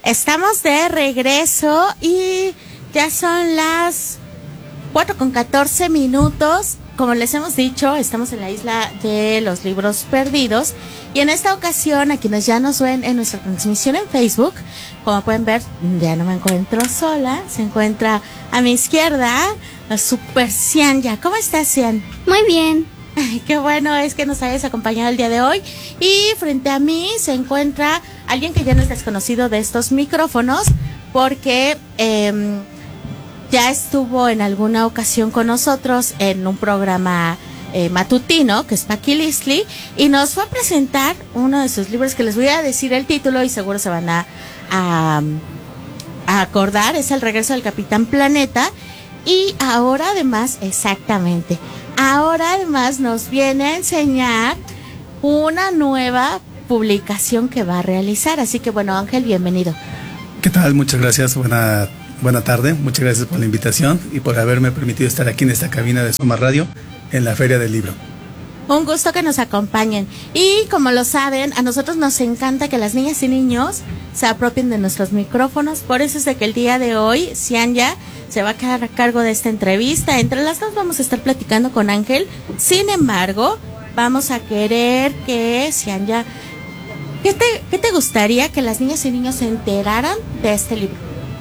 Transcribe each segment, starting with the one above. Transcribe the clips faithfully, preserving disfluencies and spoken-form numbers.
Estamos de regreso y ya son las cuatro con catorce minutos. Como les hemos dicho, estamos en la isla de los libros perdidos. Y en esta ocasión, a quienes ya nos ven en nuestra transmisión en Facebook, como pueden ver, ya no me encuentro sola. Se encuentra a mi izquierda la Super Cianya. ¿Cómo estás, Cian? Muy bien. Ay, qué bueno es que nos hayas acompañado el día de hoy. Y frente a mí se encuentra alguien que ya no es desconocido de estos micrófonos, porque eh, ya estuvo en alguna ocasión con nosotros en un programa eh, matutino, que es Paqui Listli, y nos fue a presentar uno de sus libros que les voy a decir el título y seguro se van a, a, a acordar. Es El regreso del Capitán Planeta. Y ahora además, exactamente, ahora además nos viene a enseñar una nueva publicación que va a realizar. Así que bueno, Ángel, bienvenido. ¿Qué tal? Muchas gracias, buena, buena tarde, muchas gracias por la invitación y por haberme permitido estar aquí en esta cabina de Soma Radio en la Feria del Libro. Un gusto que nos acompañen. Y como lo saben, a nosotros nos encanta que las niñas y niños se apropien de nuestros micrófonos. Por eso es de que el día de hoy Cianya se va a quedar a cargo de esta entrevista. Entre las dos vamos a estar platicando con Ángel. Sin embargo, vamos a querer que Cianya, ¿qué te, qué te gustaría que las niñas y niños se enteraran de este libro?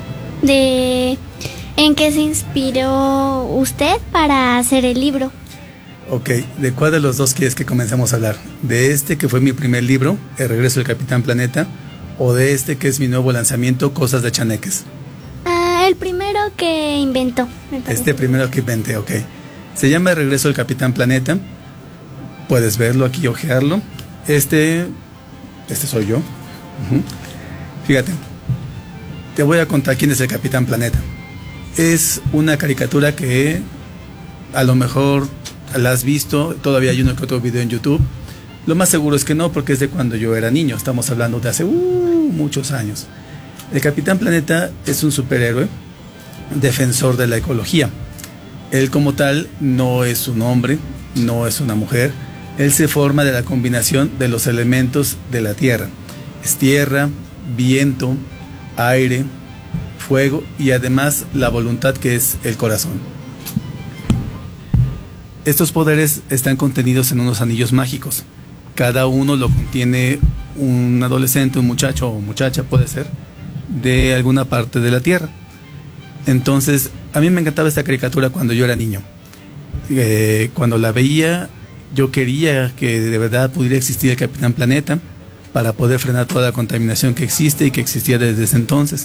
De ¿en qué se inspiró usted para hacer el libro? Ok, ¿de cuál de los dos quieres que comencemos a hablar? ¿De este que fue mi primer libro, El regreso del Capitán Planeta, o de este que es mi nuevo lanzamiento, Cosas de Chaneques? Ah, el primero que inventó. Este primero que inventé, ok. Se llama El regreso del Capitán Planeta. Puedes verlo aquí, ojearlo. Este, este soy yo. Uh-huh. Fíjate, te voy a contar quién es el Capitán Planeta. Es una caricatura que a lo mejor la has visto, todavía hay uno que otro video en YouTube. Lo más seguro es que no, porque es de cuando yo era niño. Estamos hablando de hace uh, muchos años. El Capitán Planeta es un superhéroe, defensor de la ecología. Él como tal no es un hombre, no es una mujer. Él se forma de la combinación de los elementos de la Tierra. Es tierra, viento, aire, fuego y además la voluntad, que es el corazón. Estos poderes están contenidos en unos anillos mágicos. Cada uno lo contiene un adolescente, un muchacho o muchacha, puede ser, de alguna parte de la Tierra. Entonces, a mí me encantaba esta caricatura cuando yo era niño. Eh, cuando la veía, yo quería que de verdad pudiera existir el Capitán Planeta para poder frenar toda la contaminación que existe y que existía desde ese entonces.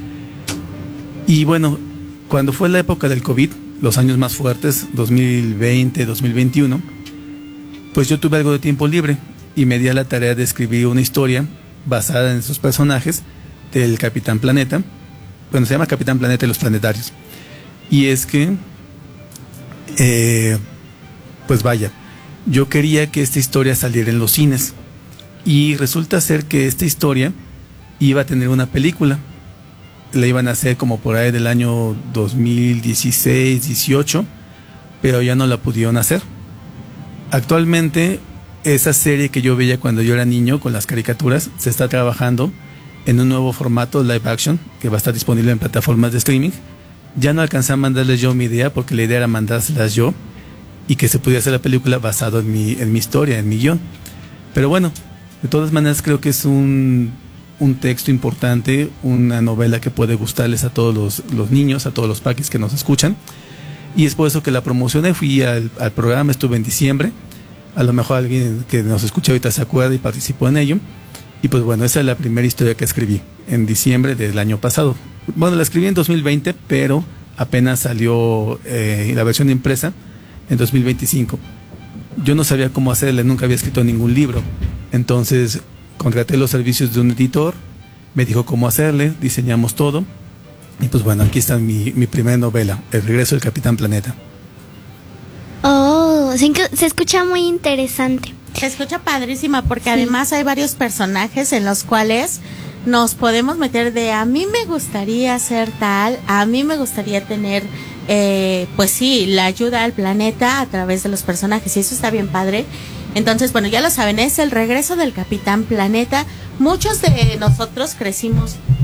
Y bueno, cuando fue la época del COVID, los años más fuertes, dos mil veinte, dos mil veintiuno, pues yo tuve algo de tiempo libre y me di a la tarea de escribir una historia basada en esos personajes del Capitán Planeta. Bueno, se llama Capitán Planeta y los Planetarios. Y es que, eh, pues vaya, yo quería que esta historia saliera en los cines. Y resulta ser que esta historia iba a tener una película. La iban a hacer como por ahí del año dos mil dieciséis, dieciocho, pero ya no la pudieron hacer. Actualmente, esa serie que yo veía cuando yo era niño con las caricaturas, se está trabajando en un nuevo formato live action que va a estar disponible en plataformas de streaming. Ya no alcancé a mandarles yo mi idea, porque la idea era mandárselas yo y que se pudiera hacer la película basado en mi, en mi historia, en mi guión. Pero bueno, de todas maneras creo que es un, un texto importante, una novela que puede gustarles a todos los, los niños, a todos los paquis que nos escuchan. Y es por eso que la promocioné, fui al, al programa, estuve en diciembre. A lo mejor alguien que nos escucha ahorita se acuerda y participó en ello. Y pues bueno, esa es la primera historia que escribí en diciembre del año pasado. Bueno, la escribí en dos mil veinte, pero apenas salió eh, la versión impresa en dos mil veinticinco. Yo no sabía cómo hacerle, nunca había escrito ningún libro. Entonces contraté los servicios de un editor, me dijo cómo hacerle, diseñamos todo. Y pues bueno, aquí está mi, mi primera novela, El regreso del Capitán Planeta. Oh, se, se escucha muy interesante. Se escucha padrísima porque sí, además hay varios personajes en los cuales nos podemos meter de a mí me gustaría ser tal, a mí me gustaría tener, eh, pues sí, la ayuda al planeta a través de los personajes, y eso está bien padre. Entonces, bueno, ya lo saben, es El regreso del Capitán Planeta. Muchos de nosotros crecimos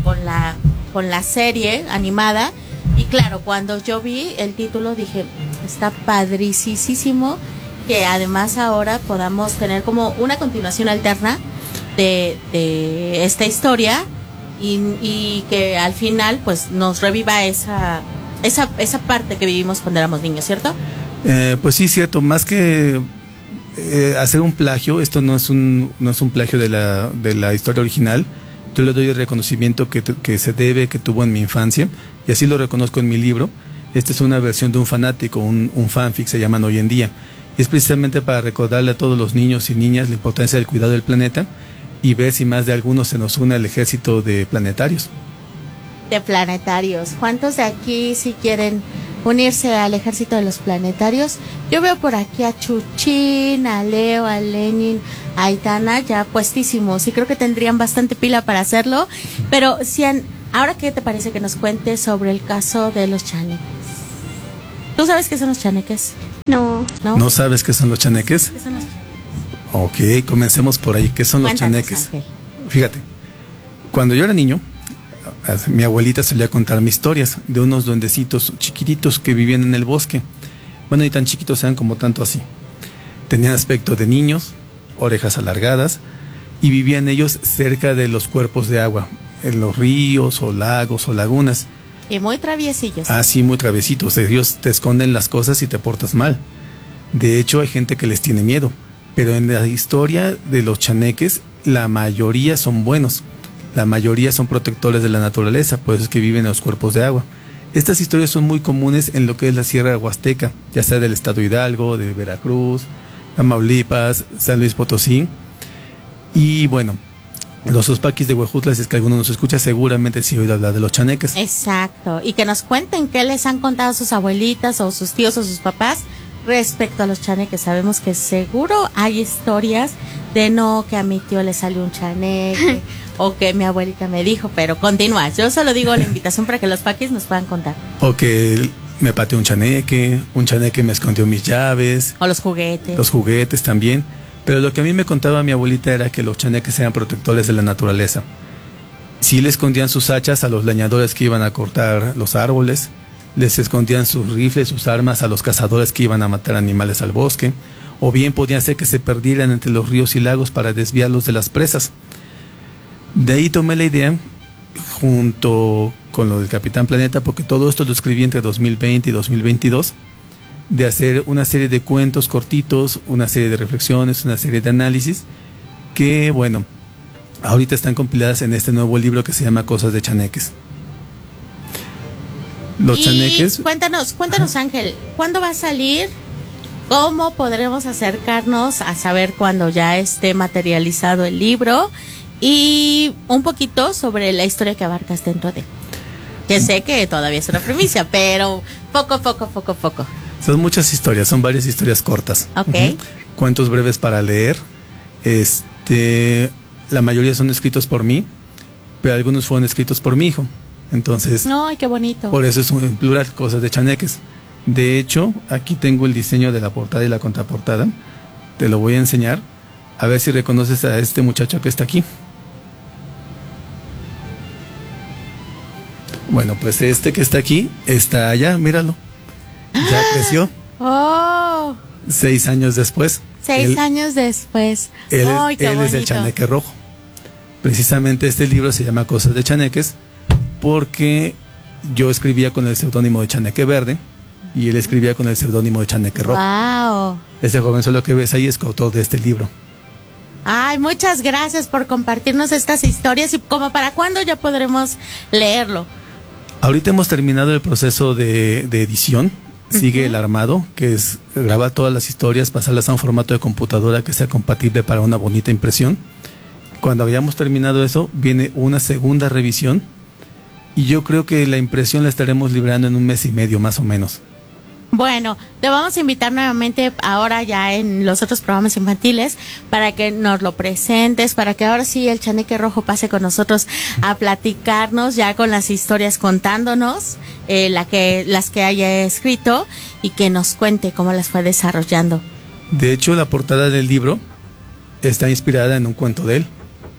con la, con la serie animada. Y claro, cuando yo vi el título dije, está padricísimo que además ahora podamos tener como una continuación alterna de, de esta historia y, y que al final pues nos reviva esa, esa, esa parte que vivimos cuando éramos niños, ¿cierto? Eh, pues sí, cierto, más que eh, hacer un plagio, esto no es un, no es un plagio de la, de la historia original. Yo le doy el reconocimiento que, que se debe, que tuvo en mi infancia, y así lo reconozco en mi libro. Esta es una versión de un fanático, un, un fanfic, se llaman hoy en día. Y es precisamente para recordarle a todos los niños y niñas la importancia del cuidado del planeta y ver si más de algunos se nos une al ejército de planetarios. De planetarios. ¿Cuántos de aquí si quieren unirse al ejército de los planetarios? Yo veo por aquí a Chuchín, a Leo, a Lenin, a Aitana ya puestísimos y creo que tendrían bastante pila para hacerlo. Pero si han, ahora, ¿qué te parece que nos cuentes sobre el caso de los chaneques? ¿Tú sabes qué son los chaneques? No. ¿No? ¿No sabes qué son los chaneques? ¿Qué son los chaneques? Ok, comencemos por ahí. ¿Qué son los Cuéntanos, chaneques? Ángel. Fíjate, cuando yo era niño, mi abuelita solía contarme historias de unos duendecitos chiquititos que vivían en el bosque. Bueno, y tan chiquitos eran como tanto así. Tenían aspecto de niños, orejas alargadas, y vivían ellos cerca de los cuerpos de agua, en los ríos o lagos o lagunas. Y muy traviesillos. Así, muy traviesitos. Ellos te esconden las cosas si te portas mal. De hecho, hay gente que les tiene miedo. Pero en la historia de los chaneques, la mayoría son buenos. La mayoría son protectores de la naturaleza, por eso es que viven en los cuerpos de agua. Estas historias son muy comunes en lo que es la Sierra Huasteca, ya sea del estado Hidalgo, de Veracruz, Tamaulipas, San Luis Potosí. Y bueno, los ospaquis de Huejutla, si es que alguno nos escucha, seguramente sí ha oído hablar de los chaneques. Exacto. Y que nos cuenten qué les han contado sus abuelitas o sus tíos o sus papás respecto a los chaneques. Sabemos que seguro hay historias de no, que a mi tío le salió un chaneque o que mi abuelita me dijo, pero continúa. Yo solo digo la invitación para que los paquis nos puedan contar. O que me pateó un chaneque, un chaneque me escondió mis llaves. O los juguetes. Los juguetes también. Pero lo que a mí me contaba mi abuelita era que los chaneques eran protectores de la naturaleza. Sí le escondían sus hachas a los leñadores que iban a cortar los árboles, les escondían sus rifles, sus armas a los cazadores que iban a matar animales al bosque, o bien podían ser que se perdieran entre los ríos y lagos para desviarlos de las presas. De ahí tomé la idea, junto con lo del Capitán Planeta, porque todo esto lo escribí entre dos mil veinte y dos mil veintidós, de hacer una serie de cuentos cortitos, una serie de reflexiones, una serie de análisis, que bueno, ahorita están compiladas en este nuevo libro que se llama Cosas de Chaneques. Los y chaneques. Cuéntanos, cuéntanos Ángel, ¿cuándo va a salir? ¿Cómo podremos acercarnos a saber cuándo ya esté materializado el libro? Y un poquito sobre la historia que abarcas dentro de. Que sé que todavía es una primicia, pero poco, poco, poco, poco. Son muchas historias, son varias historias cortas. Ok. Uh-huh. Cuentos breves para leer. Este, la mayoría son escritos por mí, pero algunos fueron escritos por mi hijo. Entonces, ¡ay, qué bonito! Por eso es un plural, Cosas de Chaneques. De hecho, aquí tengo el diseño de la portada y la contraportada. Te lo voy a enseñar. A ver si reconoces a este muchacho que está aquí. Bueno, pues este que está aquí está allá, míralo. Ya creció. ¡Oh! Seis años después. Seis él, años después. Él, ¡Ay, qué él bonito! es el chaneque rojo. Precisamente este libro se llama Cosas de Chaneques porque yo escribía con el seudónimo de Chaneque Verde y él escribía con el seudónimo de Chaneque Rojo. ¡Wow! Este joven solo que ves ahí es coautor de este libro. Ay, muchas gracias por compartirnos estas historias. ¿Y como para cuándo ya podremos leerlo? Ahorita hemos terminado el proceso de, de edición. Sigue uh-huh. el armado, que es grabar todas las historias, pasarlas a un formato de computadora que sea compatible para una bonita impresión. Cuando hayamos terminado eso, viene una segunda revisión y yo creo que la impresión la estaremos librando en un mes y medio más o menos. Bueno, te vamos a invitar nuevamente ahora ya en los otros programas infantiles para que nos lo presentes, para que ahora sí el Chaneque Rojo pase con nosotros a platicarnos ya con las historias, contándonos eh, la que, las que haya escrito y que nos cuente cómo las fue desarrollando. De hecho, la portada del libro está inspirada en un cuento de él.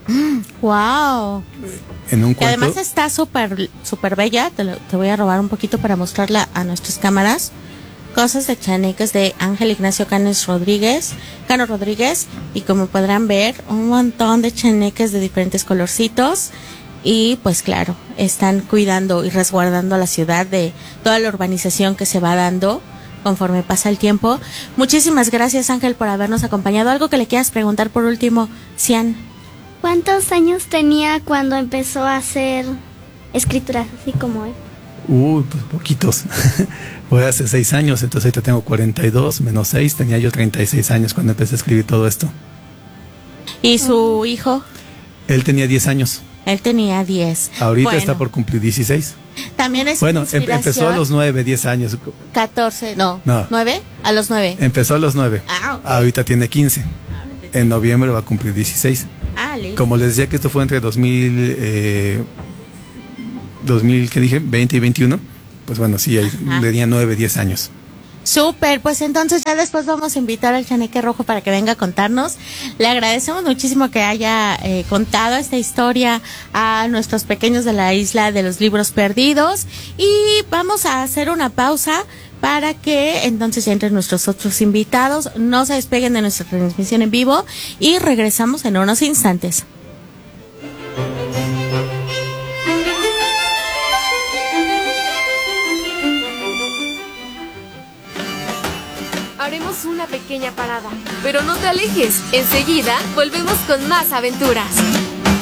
Wow. En un Y cuento. además está súper súper bella. Te, lo- te voy a robar un poquito para mostrarla a nuestras cámaras. Cosas de chaneques de Ángel Ignacio Canes Rodríguez, Cano Rodríguez, y como podrán ver, un montón de chaneques de diferentes colorcitos. Y pues claro, están cuidando y resguardando a la ciudad de toda la urbanización que se va dando conforme pasa el tiempo. Muchísimas gracias, Ángel, por habernos acompañado. Algo que le quieras preguntar por último, Cian. ¿Cuántos años tenía cuando empezó a hacer escrituras así como él? Uy, pues poquitos. Fue hace seis años, entonces ahorita tengo cuarenta y dos, menos seis, tenía yo treinta y seis años cuando empecé a escribir todo esto. ¿Y su hijo? Él tenía diez años, Él tenía diez. ahorita Bueno, está por cumplir dieciséis. También es Bueno, una em- empezó a inspiración. los nueve, diez años. catorce, no, No. nueve, a los nueve. Empezó a los nueve. Ah, ok. Ahorita tiene quince. En noviembre va a cumplir dieciséis. Ah, listo. Como les decía que esto fue entre dos mil, eh, dos mil, ¿qué dije? veinte y veintiuno. Pues bueno, sí, ahí Ajá. tenía nueve, diez años. Súper, pues entonces ya después vamos a invitar al Chaneque Rojo para que venga a contarnos. Le agradecemos muchísimo que haya eh, contado esta historia a nuestros pequeños de la isla de los libros perdidos. Y vamos a hacer una pausa para que entonces ya entren nuestros otros invitados. No se despeguen de nuestra transmisión en vivo y regresamos en unos instantes. Haremos una pequeña parada, pero no te alejes. Enseguida volvemos con más aventuras.